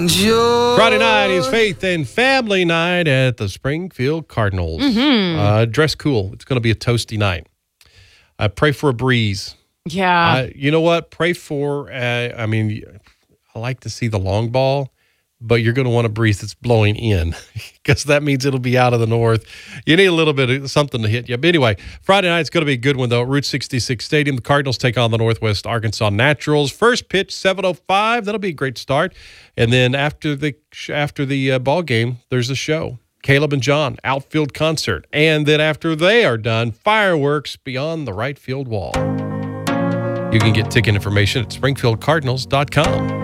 Friday night is Faith and Family Night at the Springfield Cardinals. Dress cool. It's going to be a toasty night. Pray for a breeze. Yeah. You know what? Pray for, I like to see the long ball, but you're going to want a breeze that's blowing in because that means it'll be out of the north. You need a little bit of something to hit you. But anyway, Friday night's going to be a good one, though. At Route 66 Stadium, the Cardinals take on the Northwest Arkansas Naturals. First pitch, 7:05. That'll be a great start. And then after the ball game, there's a show. Caleb and John, outfield concert. And then after they are done, fireworks beyond the right field wall. You can get ticket information at springfieldcardinals.com.